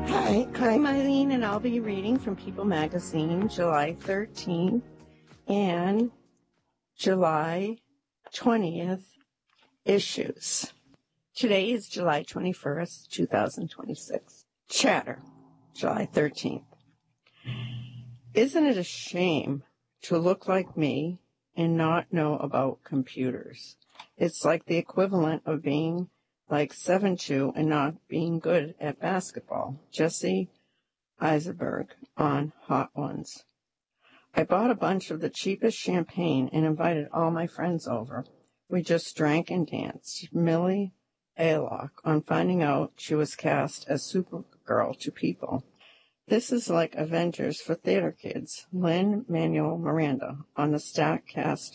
Hi, I'm Eileen, and I'll be reading from People Magazine, July 13th and July 20th issues. Today is July 21st, 2026. Chatter, July 13th. Isn't it a shame to look like me and not know about computers? It's like the equivalent of being like 7'2" and not being good at basketball. Jesse Eisenberg on Hot Ones. I bought a bunch of the cheapest champagne and invited all my friends over. We just drank and danced. Millie Aylock on finding out she was cast as Supergirl to People. This is like Avengers for theater kids. Lin-Manuel Miranda on the Statcast